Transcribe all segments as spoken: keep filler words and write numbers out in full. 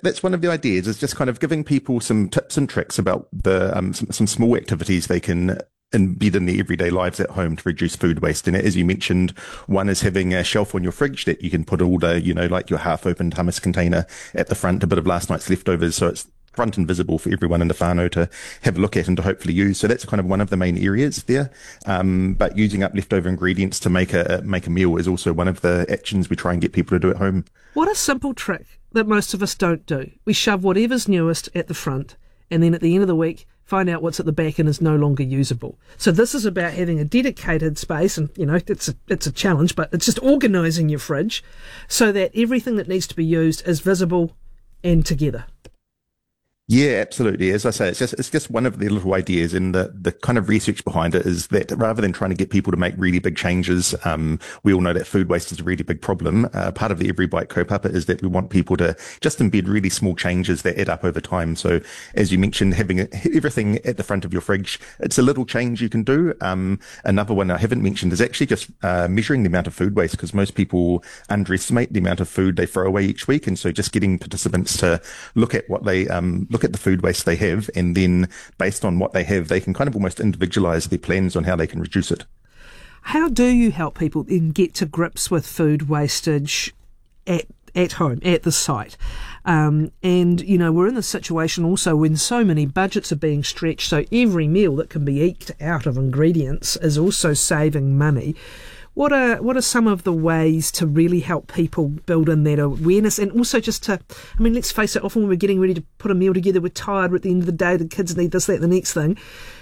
that's one of the ideas, is just kind of giving people some tips and tricks about the um, some, some small activities they can embed in their everyday lives at home to reduce food waste. And as you mentioned, one is having a shelf on your fridge that you can put all the, you know, like your half-opened hummus container at the front, a bit of last night's leftovers, so it's front and visible for everyone in the whānau to have a look at and to hopefully use. So that's kind of one of the main areas there. Um, but using up leftover ingredients to make a make a meal is also one of the actions we try and get people to do at home. What a simple trick that most of us don't do. We shove whatever's newest at the front, and then at the end of the week, find out what's at the back and is no longer usable. So this is about having a dedicated space, and, you know, it's a, it's a challenge, but it's just organising your fridge so that everything that needs to be used is visible and together. Yeah, absolutely. As I say, it's just it's just one of the little ideas, and the the kind of research behind it is that rather than trying to get people to make really big changes, um, we all know that food waste is a really big problem. Uh, part of the Every Bite kaupapa is that we want people to just embed really small changes that add up over time. So, as you mentioned, having everything at the front of your fridge, it's a little change you can do. Um, another one I haven't mentioned is actually just uh, measuring the amount of food waste, because most people underestimate the amount of food they throw away each week, and so just getting participants to look at what they um look at the food waste they have, and then based on what they have, they can kind of almost individualize their plans on how they can reduce it. How do you help people then get to grips with food wastage at at home, at the site? Um, and, you know, we're in this situation also when so many budgets are being stretched, so every meal that can be eked out of ingredients is also saving money. What are what are some of the ways to really help people build in that awareness, and also just to, I mean, let's face it, often when we're getting ready to put a meal together, we're tired, we're at the end of the day, the kids need this, that, the next thing.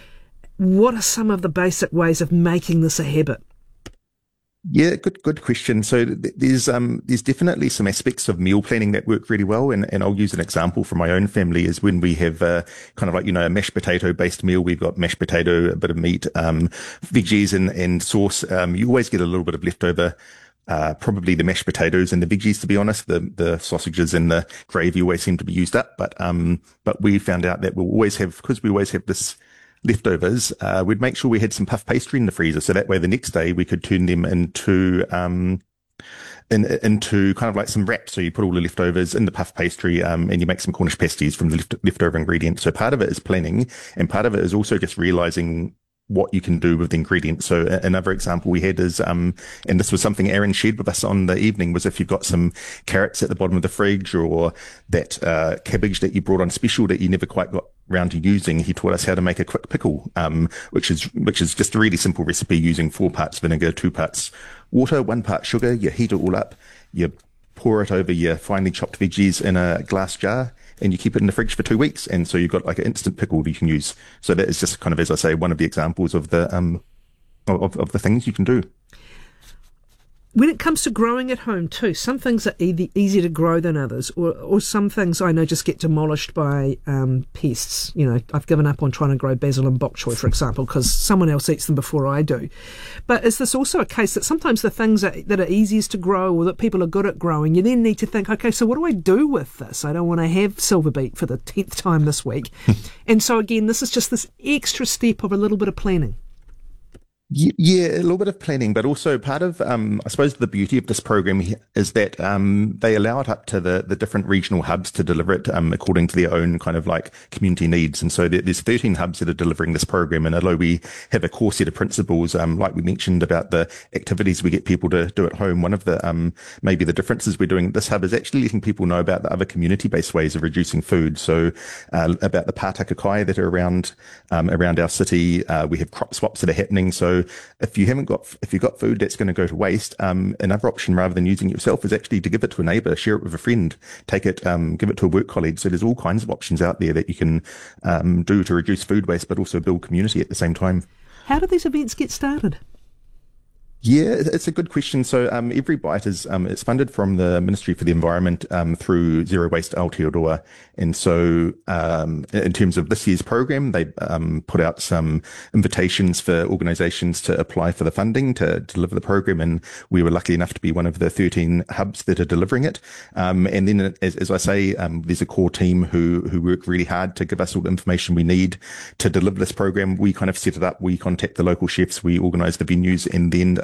What are some of the basic ways of making this a habit? Yeah, good, good question. So th- there's, um, there's definitely some aspects of meal planning that work really well. And, and I'll use an example from my own family is when we have, uh, kind of like, you know, a mashed potato based meal. We've got mashed potato, a bit of meat, um, veggies and, and sauce. Um, you always get a little bit of leftover. Uh, probably the mashed potatoes and the veggies, to be honest. The, the sausages and the gravy always seem to be used up. But, um, but we found out that we'll always have, because we always have this leftovers, uh, we'd make sure we had some puff pastry in the freezer, so that way the next day we could turn them into um in, into kind of like some wraps. So you put all the leftovers in the puff pastry, um and you make some Cornish pasties from the left, leftover ingredients. So part of it is planning, and part of it is also just realizing what you can do with the ingredients. So another example we had is, um, and this was something Aaron shared with us on the evening, was if you've got some carrots at the bottom of the fridge, or that uh, cabbage that you brought on special that you never quite got round to using, he taught us how to make a quick pickle, um, which is which is just a really simple recipe using four parts vinegar, two parts water, one part sugar. You heat it all up, you pour it over your finely chopped veggies in a glass jar, and you keep it in the fridge for two weeks. And so you've got like an instant pickle that you can use. So that is just kind of, as I say, one of the examples of the um of, of the things you can do. When it comes to growing at home too, some things are e- easier to grow than others, or, or some things I know just get demolished by um, pests. You know, I've given up on trying to grow basil and bok choy, for example, because someone else eats them before I do. But is this also a case that sometimes the things that, that are easiest to grow, or that people are good at growing, you then need to think, okay, so what do I do with this? I don't want to have silver beet for the tenth time this week. And so again, this is just this extra step of a little bit of planning. Yeah, a little bit of planning, but also part of, um, I suppose the beauty of this program is that um, they allow it up to the, the different regional hubs to deliver it um, according to their own kind of like community needs. And so there, there's thirteen hubs that are delivering this program. And although we have a core set of principles, um, like we mentioned about the activities we get people to do at home, one of the um, maybe the differences we're doing at this hub is actually letting people know about the other community-based ways of reducing food. So uh, about the pātaka kai that are around um, around our city. Uh, we have crop swaps that are happening. So if you haven't got, if you've got food that's going to go to waste, um, another option rather than using it yourself is actually to give it to a neighbour, share it with a friend, take it, um, give it to a work colleague. So there's all kinds of options out there that you can um, do to reduce food waste, but also build community at the same time. How do these events get started? Yeah, it's a good question. So um, Every Bite is um, it's funded from the Ministry for the Environment um, through Zero Waste Aotearoa. And so um, in terms of this year's program, they um, put out some invitations for organisations to apply for the funding to deliver the program. And we were lucky enough to be one of the thirteen hubs that are delivering it. Um, and then, as, as I say, um, there's a core team who, who work really hard to give us all the information we need to deliver this program. We kind of set it up. We contact the local chefs. We organise the venues, and then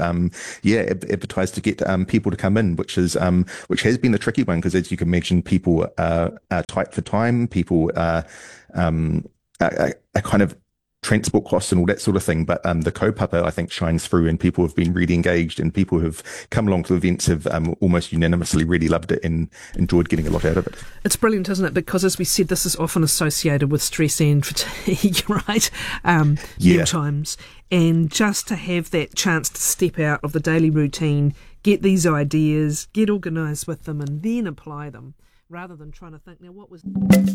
um, yeah, advertise to get um, people to come in, which is um, which has been a tricky one because, as you can imagine, people are, are tight for time. People are, um, are, are kind of transport costs and all that sort of thing. But um, the kaupapa, I think, shines through, and people have been really engaged, and people who've come along to events have um, almost unanimously really loved it and enjoyed getting a lot out of it. It's brilliant, isn't it? Because, as we said, this is often associated with stress and fatigue, right? Um, yeah. Meal times. And just to have that chance to step out of the daily routine, get these ideas, get organised with them, and then apply them, rather than trying to think, now, what was...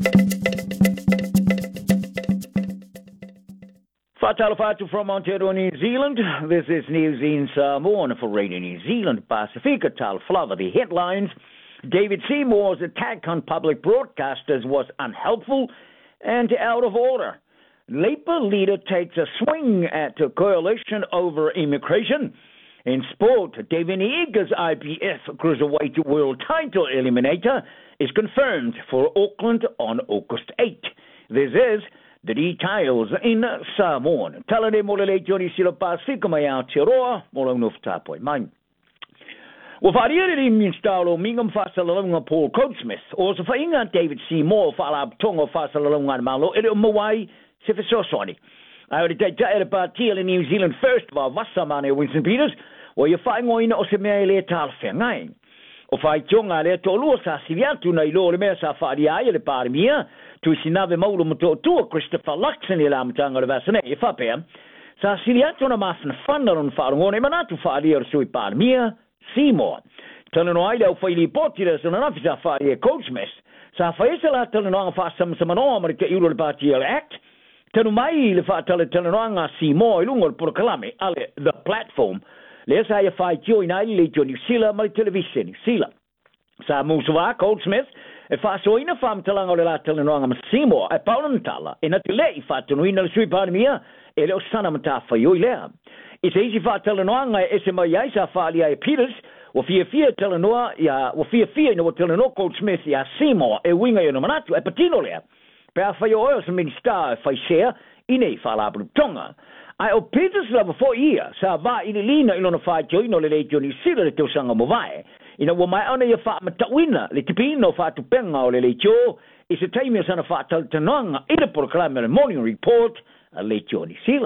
Fatalo Fatu from Aotearoa, New Zealand. This is News in Samoan for Radio New Zealand Pacifica. Tal Flava, the headlines. David Seymour's attack on public broadcasters was unhelpful and out of order. Labour leader takes a swing at a coalition over immigration. In sport, David Eagers' I B F Cruiserweight World Title Eliminator is confirmed for Auckland on August eighth. This is the details in Samoan. Talane molele Johnny Silo Pacifica mai Aotearoa, mola unoftapo mai. Wa whariere min stalo mingam whasalalunga Paul Coatsmith, o sa whainga David Seymour whalab tonga whasalalunga malo, ere umawai se whasosoni. I would take that about in New Zealand first of all, Wassamane Winston Peters, or you find one o se mea le tal whengai. O whai tonga le tolu sa siriatu na ilo le mea sa wharia e le parimia, tu sinave maulu moto tua Christopher Luxon i la matanga le vasane e whapea, sa siriatu na mafna whana ron wharungone manatu wharia o sui parimia, Seymour. Tana no aile au whaili potira sa nanafi sa wharia Coachmess, sa whaisa la tana no anga whasam sa manoa marika iuro le Party Act, tanu mai le whaatale tana no anga Seymour i lungo le Purakalame, ale the platform, le sa ia whai tio ina ili le tio New Zealand mari television New Zealand. Sa musuwa Coachmess, e whaasoina whaamtalanga o le la tana no anga ma Seymour, e paulantala, e nati le i whaatanuina le sui parimia, e leo sana mata whaioi lea. I te isi whaatelanoanga e se mai ai sa whaalia e Peters, wa fia fia telanoa, ia, wa fia fia ina wa telanoa Coachmith ia Seymour e winga i no manatu, e patino lea. Pea whai o oio sa minister e whai share, ine i whaalabu tonga. Ai o Peters lava fo ia, sa va ili lina ilo na whai tio ino le leitio ni sira le teo sanga mo vai. Ina wa mai ona ia wha matawina, le tipino wha tupenga o le leitio, i se taimia sana wha taltanoanga, ina Purakalame le Morning Report, a leitio ni sila.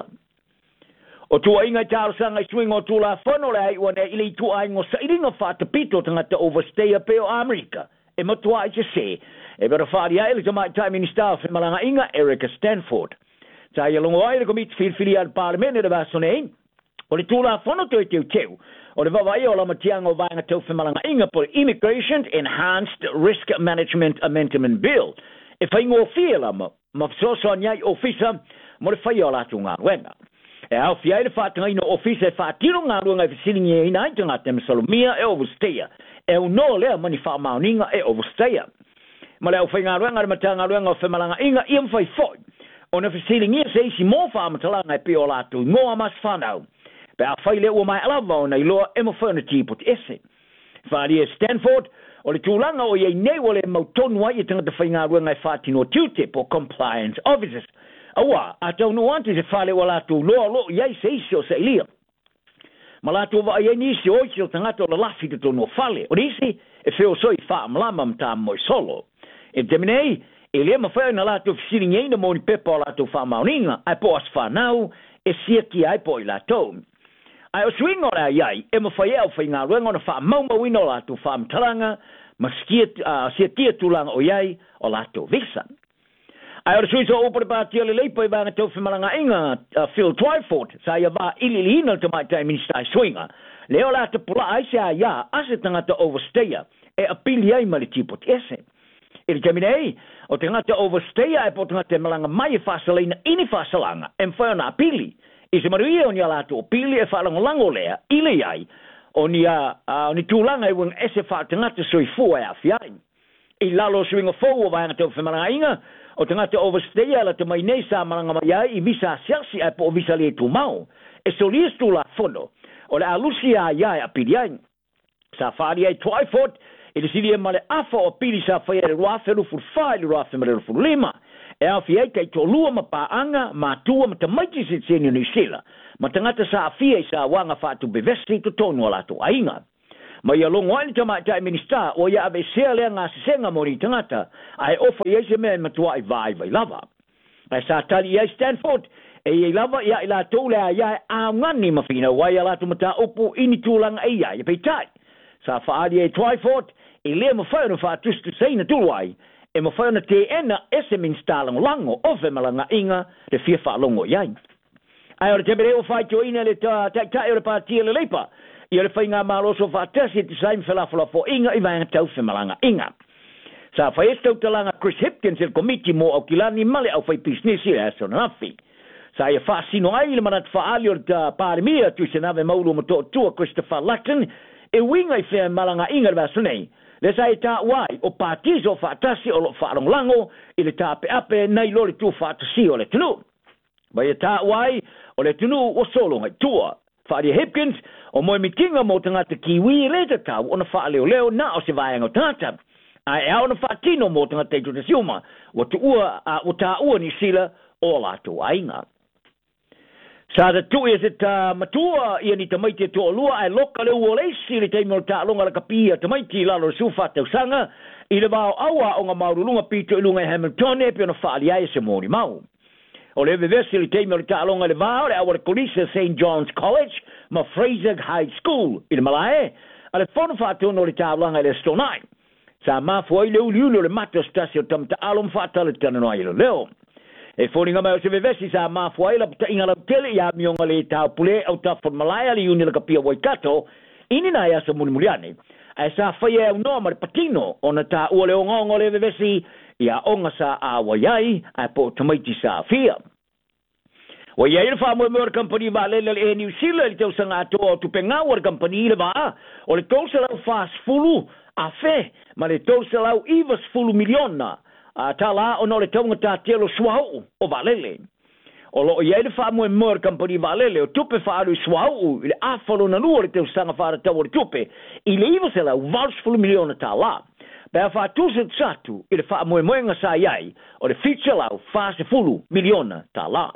O tua inga tau sanga i swing o tula whano le ai wane ili tu ai ngo sa iringa whata pito tangata overstaya peo Amerika. E matua i te se, e bera whaari ai le tamai tai minister fi malanga inga Erica Stanford. Ta ia longo ai le komit whirwhiri al parlemene de basone ein. O le tula whano teo teo teo. O le wawai o la matianga o vainga tau fi malanga inga por Immigration Enhanced Risk Management Amendment Bill. E whaingo o whiela ma, ma fsoso anyai ofisa, mo le whai o la tunga wenga. E au fia ele whaatanga ino ofisa e whaatiro ngā ruanga e whisiringi e ina itanga te Salomia e overstaya. E uno lea mani whaamauninga e overstaya. Ma leo whai ngā ruanga re matanga ruanga o whemalanga inga i am whai whoi. O na whisiringi e se isi mō whaamatalanga e pio lātu ngoa mas whanau. Pe a whai leo mai alawa o nei loa e maternity put ese. Whaari e Stanford, o le tūlanga o iei nei o le mautonua i tanga te whai ngā ruanga e whaatino tūtip o compliance officers. Awa, a tau no ante se whale wa lātou loa lo iai se isi o se ilia. Ma lātou wa iai nisi o isi o tangata o la lafi te tono whale. O nisi, e wheo soi wha amlama mta moi solo. E te minei, e lea ma whao na lātou fisiring eina moni pepa o lātou wha mauninga, ai po as whanau, e siaki ai po i lātou. Ai o swingo la iai, e ma whai au whai ngā ruenga o na wha maumawina o lātou wha mtaranga, ma siatia tūlanga o iai o lātou visa. Ai ora sui so opere pātia le leipa i vanga tau whimalanga inga uh, Phil Twyford, sa ia wā ili ina te mai tai minister swinga. Leo la te pula ai se a ia, ase tangata overstaya, e apili ai ma le tipot ese. E le taminei, o tangata overstaya e po tangata malanga mai e whasalina ini whasalanga, e mwhana apili. I se maruia o ni ala to apili e whalangolango lea, ili ai, o ni, uh, uh, ni tūlanga i wang ese whaatangata sui fua e a fiai. I lalo swinga fōu o vanga tau whimalanga inga, o tangata overstaya la te mai nei sa maranga mai ai i visa siasi ai po o visa le tu mau. E so lias tu la fono. O le alusi a iai a piri ai. Sa whaari ai Twyford, e le siri e male afa o piri sa whai e ruafe rufu whai le ruafe mare rufu lima. e au fiai kai to lua ma paanga ma tua ma tamaiti se tini New Zealand ma tangata sa afia i sa wanga fatu bevesti to tonu ala to ainga ma ia longo ani tama tai minista o ia ave sea lea ngā sisenga mori tangata ai ofa i eise mea matua i vai vai lava ai sa tali i Stanford e i lava ia i la tau lea ia a ngani ma fina wai ala tu mata upu ini tūlanga e ia i peitai sa faari e Twyford e lea ma whainu wha tustu seina tuluai e ma whainu te ena ese minsta lango lango o fe malanga inga te fia wha longo iai ai ora te bere o whai tio ina le ta tai tai ora pātia le leipa i ora whainga maloso wha tasi te saim whelawhala fo inga i vanga tau fe malanga inga sa whai estau talanga Chris Hipkins el komiti mo au kilani male au whai pisnesi e aso na nafi sa ia whaasino ai le manat whaali o ta pāremia tu se nave maulu mo tō tua Christopher Luxon e winga i whea malanga inga le vaso nei le sa e tā wai o pātiso whaatasi o lo whaaronglango i le tāpe ape nei lori tu whaatasi o le tunu vai e tā wai o le tunu o solo ngai tua whaari Hipkins o moe mitinga mo tangata kiwi le te tau o na wha leo leo na o se vaianga o tangata a e au na whaatino mo tangata te siuma o tu ua o tā ua ni sila o lato ainga sa da tu e se ta matua ia ni tamaiti to lua ai loka le o leisi le taimo ta longa la kapia tamaiti la lo sufa te sanga i le bao awa o nga maurulunga pito ilunga Hamilton e pe na faali ai se mori mau o le vevesi le taimo ta longa le bao le awa kolisa Saint John's College ma Fraser High School i le malae ale fono fatu no le ta longa le stonai sa ma foi le uliulo le mato stasio tam ta alom fata le tana no ai le leo e fōringa mai o se vevesi sa mafuai la puta inga la tele ia mionga le tau pule au ta fon malaya li uni la kapia Waikato ini na ia sa muni muriane ai sa whaia au noa mare patino o na ta ua le o ngongo le vevesi ia onga sa a waiai ai po tamaiti sa fia waiai le wha mua mua company va le le e New Zealand le tau sanga ato o tupenga war company le va o le tau sa lau fast fulu a fe ma le tau sa lau ivas fulu miliona a tala o no le tonga ta telo swau o valele o lo ia le fa mo mor company valele o tupe fa alu swau ile afalo na lu le te sanga fa ta o tupe ile ivo se la vals fulu miliona tala pa fa tu se tsatu ile fa mo mo nga sa yai o le feature la fa se fulu miliona tala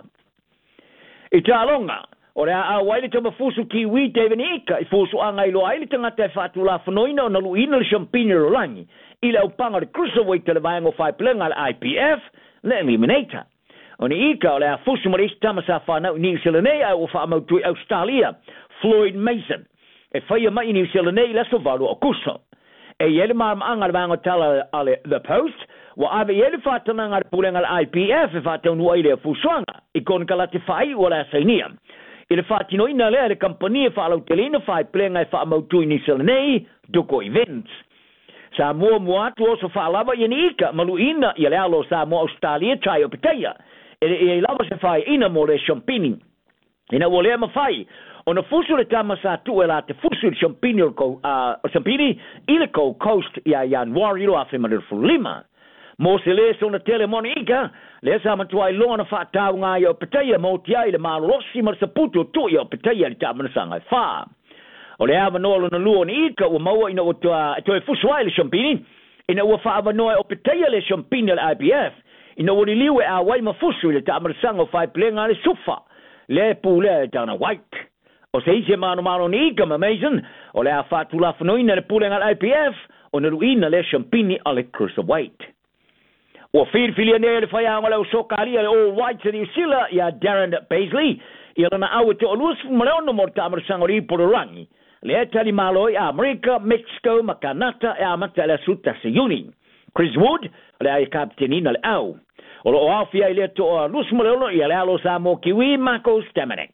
e talonga o le a waile te mafusu kiwi te venika i fusu anga ilo ai le tanga te fa tu la fnoina na lu ina le champagne ro langi ile au panga de cruiserweight te le vaengo fai plenga le I P F le eliminator. Oni ika o le a fusu marisi tamasa whanau New Zealand au whaamau tui Australia, Floyd Mason. E whaia mai New Zealand le so valu o kuso. E yele marama anga le vaengo tala ale The Post, wa ave yele whatananga le pulenga le I P F e whatau nua ile a fusuanga, i kon ka lati whai o le asainia. I le whatino ina lea le kampania whaalau te lina whai plenga e whaamau tui New Zealand duko events. Sa mua mua atu o so whaalava i ni ika malu ina i le alo sa mua Australia trai o peteia. E e lava se whai ina mo le champini. Ina o lea mawhai. O na fusu le tama sa tu e la te fusu le champini o uh, champini i le kou coast i a Januari lo a whima le fulima. Mo se le so na tele moni ika le sa matua i longa na whaatau ngā i o peteia mo ti ai le maalosi mar sa putu tu i o peteia li tama na sanga i whaa. O le ava noa na luo ni ika ua maua ina o toa e fusu ai le champini ina ua whaava noa o peteia le champini le I P F ina ua li liwe a wai mafusu le ta amarasanga o whai plenga le sufa le pu le Dana White o se ise mano mano ni ika ma Mason o le a whatu la whanoina le pulenga le I P F o na ruina le champini a le cruiserweight o whirwhilia nea le whaianga le o sokaria le All Whites e New Zealand ia Darren Paisley ia lana awa te o luas fumareono mo ta amarasanga o li pororangi le tali maloi a America, Mexico, ma Canada e a mata le suta se uni. Chris Wood, le ai captainina le au. O lo afia ile to a lus molelo ia le alo sa mo kiwi Marco Stamanek.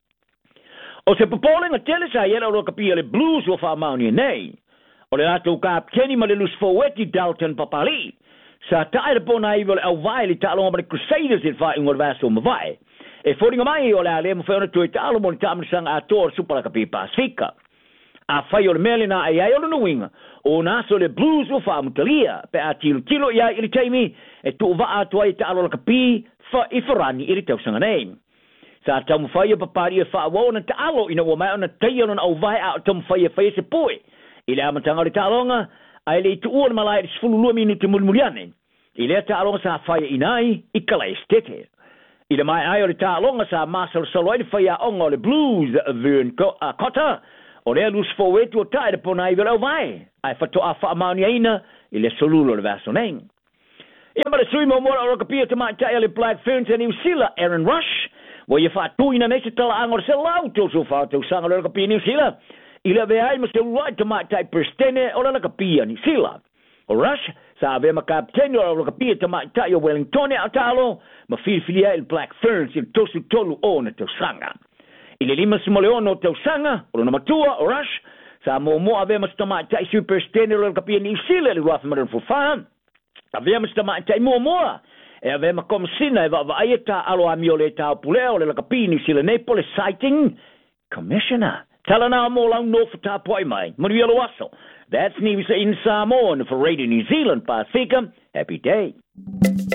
O se popoling a tele sa ia lo kapia le Blues o fa mauni nei. O le ato captaini ma le lus foweti Dalton Papali. Sa tae pona i vole au vai li talo ma le Crusaders il fa ingor vaso ma vai. E fodinga mai o le ale mo fa to talo mo tamri sanga ator super kapi Pacifica. A fai o le melina ai ai o le nuinga o naso le Blues o fa mutalia pe a tilo tilo ia ili taimi e tu va atua i talo la kapi fa i farani ili tau sanga nei sa tamu fai o papari e fa wona talo ina o mai ona teia ona au vai a tamu fai e fai se poi ili amatanga le talonga ai le tu o malai le sfulu lua minuti mulmuliane I lea tālonga sa whaia inai, i kala estete. I le mai ai o le tālonga sa Marcel Saloy le whaia onga o le blues Vern Cotter, o lea lus fōwetu o tae le pona i velau vai, ai whatoa wha mauni aina, i le solulo le vaso neng. Ia ma le sui mo mora o rakapia te mai tae le Black Ferns and New Zealand, Aaron Rush, wa ia whatuina nei se tala angor se lau tō so whātau sanga le rakapia New Zealand, i le vea ai ma se urai te mai tae prestene o le rakapia New Zealand. O Rush, sa ave ma kapteni o rakapia te mai tae o Wellington a talo, ma whiwhiria il Black Ferns i tosu tolu o na tau sanga. I le lima simole ono tau sanga, o na matua, o Rush, sa mo mo ave ma sta mai tae super stene o rakapia New Zealand, i wafi maran fufaan, ave ma sta mai tae mo moa, e ave ma komisina e va ai ta alo ami o le tau puleo, le rakapia New Zealand Naples Sighting Commissioner. Tala na mo lang no for ta poi mai, manu yelo waso. That's news in Samoan for Radio New Zealand Pacifica. Happy day.